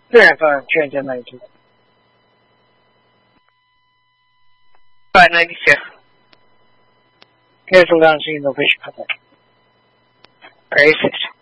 自然方案确认92. 596. Careful down seeing the fish puppet. Racist.